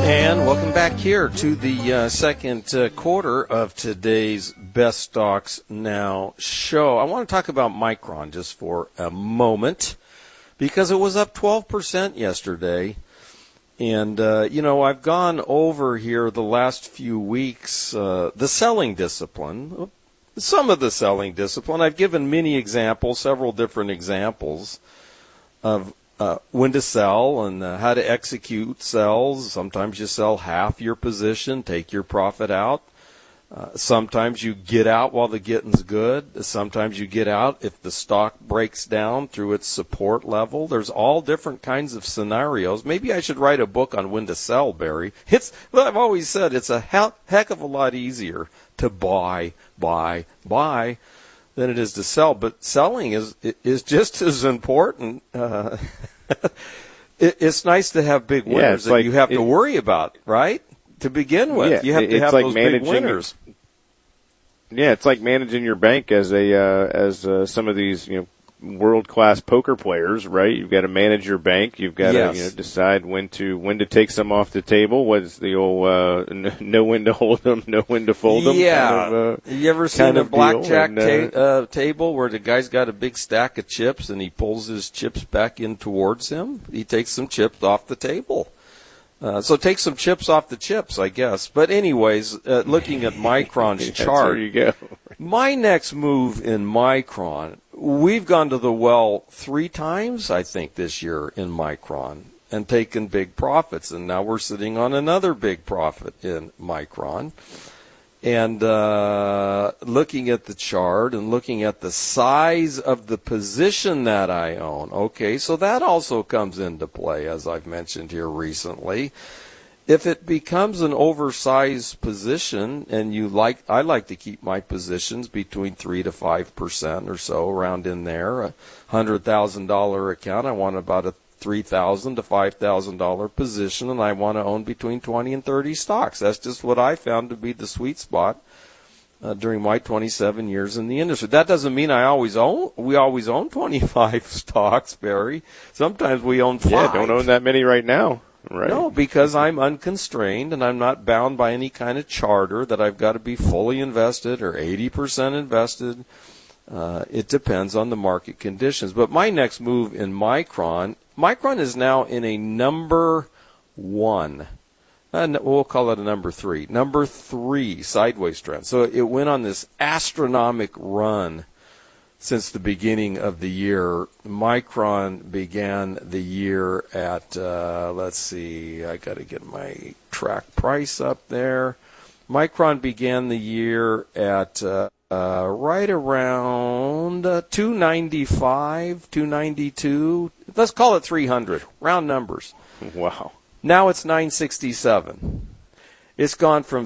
And welcome back here to the second quarter of today's Best Stocks Now show. I want to talk about Micron just for a moment because it was up 12% yesterday. And, I've gone over here the last few weeks the selling discipline, some of the selling discipline. I've given many examples, several different examples of when to sell and how to execute sells. Sometimes you sell half your position, take your profit out. Sometimes you get out while the getting's good. Sometimes you get out if the stock breaks down through its support level. There's all different kinds of scenarios. Maybe I should write a book on when to sell, Barry. I've always said it's a heck of a lot easier to buy than it is to sell. But selling is just as important. It's nice to have big winners that you have to worry about, right? To begin with, you have to have those big winners. Yeah, it's like managing your bank as some of these world-class poker players, right? You've got to manage your bank. You've got to decide when to take some off the table. What's the old know when to hold them, know when to fold them? Yeah. You ever seen a blackjack table where the guy's got a big stack of chips and he pulls his chips back in towards him? He takes some chips off the table. So take some chips off the chips, I guess. But anyways, looking at Micron's chart, there you go. My next move in Micron, we've gone to the well 3 times, I think, this year in Micron and taken big profits. And now we're sitting on another big profit in Micron. And looking at the chart and looking at the size of the position that I own. Okay, so that also comes into play, as I've mentioned here recently. If it becomes an oversized position, and I like to keep my positions between 3 to 5% or so, around in there. A $100,000 account, I want about a $3,000 to $5,000 position, and I want to own between 20 and 30 stocks. That's just what I found to be the sweet spot during my 27 years in the industry. That doesn't mean we always own 25 stocks, Barry. Sometimes we own 5. Yeah, don't own that many right now. Right. No, because I'm unconstrained and I'm not bound by any kind of charter that I've got to be fully invested or 80% invested. It depends on the market conditions. But my next move in Micron is now in a number 1. We'll call it a number 3. Number 3 sideways trend. So it went on this astronomical run since the beginning of the year. Micron began the year at, let's see, I got to get my track price up there. Micron began the year at right around 295, 292. Let's call it 300, round numbers. Wow. Now it's 967. It's gone from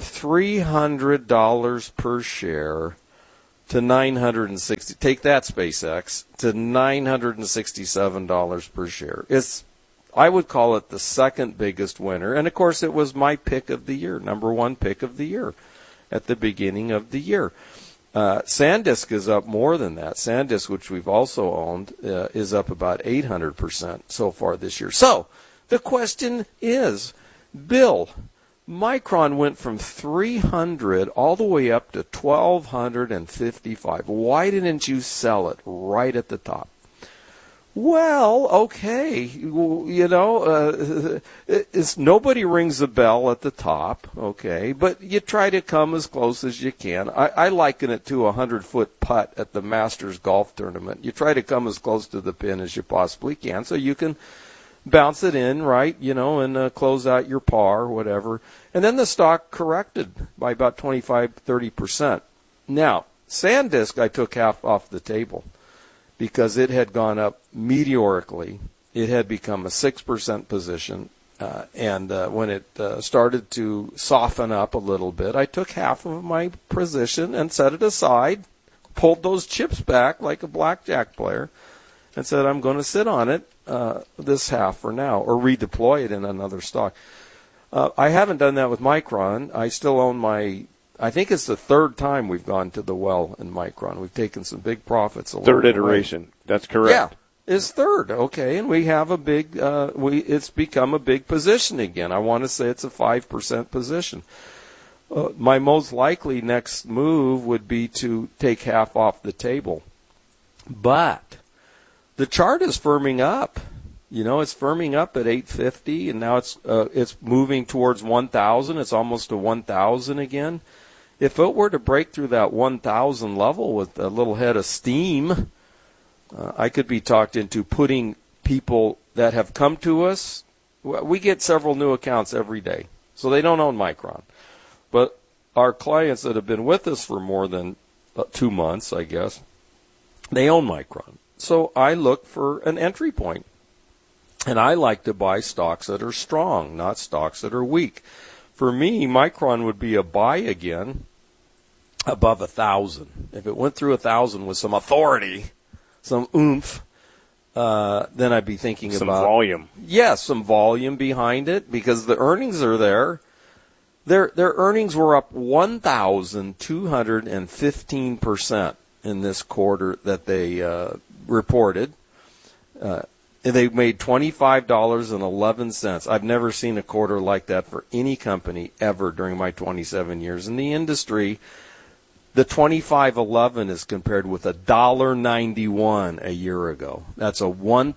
$300 per share to $960. Take that, SpaceX, to $967 per share. I would call it the second biggest winner. And, of course, it was my pick of the year, number 1 pick of the year at the beginning of the year. SanDisk is up more than that. SanDisk, which we've also owned, is up about 800% so far this year. So the question is, Bill, Micron went from 300 all the way up to 1,255. Why didn't you sell it right at the top? Well, okay, nobody rings the bell at the top, okay, but you try to come as close as you can. I liken it to a 100-foot putt at the Masters golf tournament. You try to come as close to the pin as you possibly can so you can bounce it in, right, and close out your par or whatever. And then the stock corrected by about 25-30%. Now, SanDisk, I took half off the table because it had gone up meteorically. It had become a 6% position. And when it started to soften up a little bit, I took half of my position and set it aside, pulled those chips back like a blackjack player, and said, I'm going to sit on it this half for now, or redeploy it in another stock. I haven't done that with Micron. I still own I think it's the third time we've gone to the well in Micron. We've taken some big profits along Third iteration. That's correct. is third. Okay, and we have a big. It's become a big position again. I want to say it's a 5% position. My most likely next move would be to take half off the table, but the chart is firming up. It's firming up at 850, and now it's moving towards 1,000. It's almost to 1,000 again. If it were to break through that 1,000 level with a little head of steam, I could be talked into putting people that have come to us. We get several new accounts every day, so they don't own Micron. But our clients that have been with us for more than 2 months, I guess, they own Micron. So I look for an entry point. And I like to buy stocks that are strong, not stocks that are weak. For me, Micron would be a buy again above 1,000. If it went through 1,000 with some authority, some oomph, then I'd be thinking some about... Some volume. Yes, some volume behind it, because the earnings are there. Their earnings were up 1,215% in this quarter that they reported. They made $25.11. I've never seen a quarter like that for any company ever during my 27 years in the industry. The $25.11 is compared with $1.91 a year ago. That's a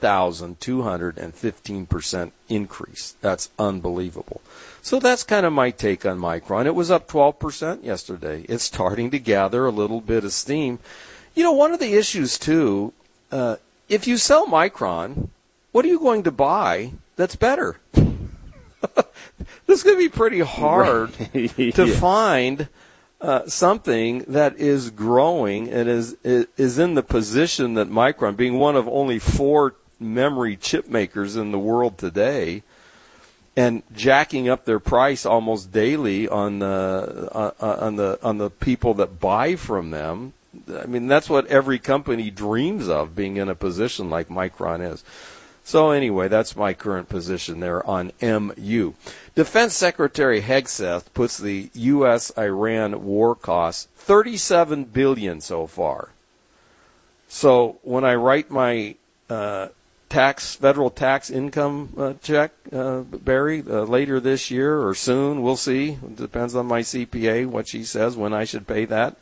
1,215% increase. That's unbelievable. So that's kind of my take on Micron. It was up 12% yesterday. It's starting to gather a little bit of steam. One of the issues, too, if you sell Micron, what are you going to buy that's better? This is going to be pretty hard to find something that is growing and is in the position that Micron, being one of only 4 memory chip makers in the world today, and jacking up their price almost daily on the people that buy from them. I mean, that's what every company dreams of, being in a position like Micron is. So anyway, that's my current position there on MU. Defense Secretary Hegseth puts the U.S.-Iran war costs $37 billion so far. So when I write my federal tax income check, Barry, later this year or soon, we'll see. It depends on my CPA, what she says, when I should pay that.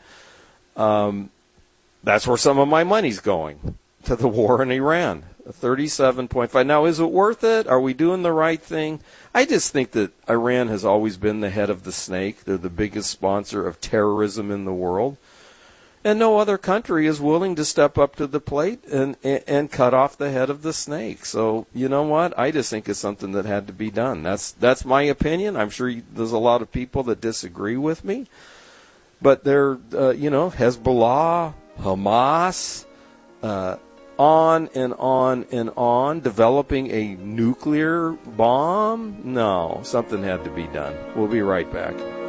That's where some of my money's going, to the war in Iran. 37.5. Now, is it worth it? Are we doing the right thing? I just think that Iran has always been the head of the snake. They're the biggest sponsor of terrorism in the world. And no other country is willing to step up to the plate and cut off the head of the snake. So, you know what? I just think it's something that had to be done. That's my opinion. I'm sure there's a lot of people that disagree with me. But they're, Hezbollah, Hamas, on and on and on, developing a nuclear bomb? No, something had to be done. We'll be right back.